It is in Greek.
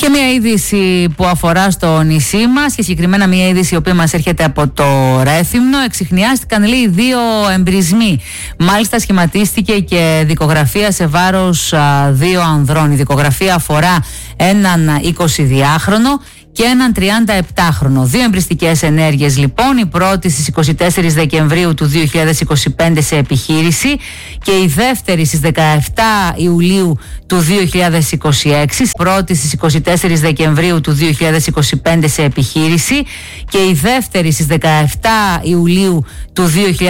Και μια είδηση που αφορά στο νησί μας και συγκεκριμένα μια είδηση η οποία μας έρχεται από το Ρέθυμνο. Εξιχνιάστηκαν, λέει, 2 εμπρισμοί. Μάλιστα σχηματίστηκε και δικογραφία σε βάρος 2 ανδρών. Η δικογραφία αφορά έναν 22χρονο και έναν 37χρονο. 2 εμπριστικές ενέργειες λοιπόν. Η πρώτη στις 24 Δεκεμβρίου του 2025 σε επιχείρηση και η δεύτερη στις 17 Ιουλίου του 2026. Πρώτη στις 24 Δεκεμβρίου του 2025 σε επιχείρηση και η δεύτερη στις 17 Ιουλίου του 2026.